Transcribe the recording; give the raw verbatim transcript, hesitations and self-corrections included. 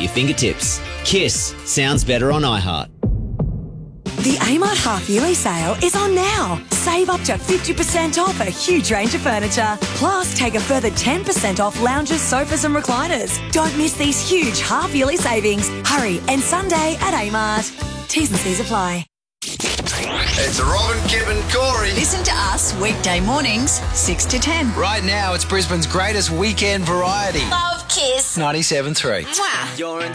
your fingertips. Kiss sounds better on iHeart. The Amart half-yearly sale is on now. Save up to fifty percent off a huge range of furniture. Plus, take a further ten percent off lounges, sofas and recliners. Don't miss these huge half-yearly savings. Hurry, and Sunday at Amart. T's and C's apply. It's Robin, Kip and Corey. Listen to us weekday mornings, six to ten. Right now, it's Brisbane's greatest weekend variety. Love Kiss. ninety-seven three. Mwah. You're